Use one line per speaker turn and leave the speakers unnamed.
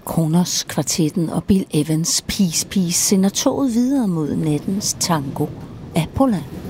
Kronos Kvartetten og Bill Evans' Peace Peace sender toget videre mod nattens tango. Apollo.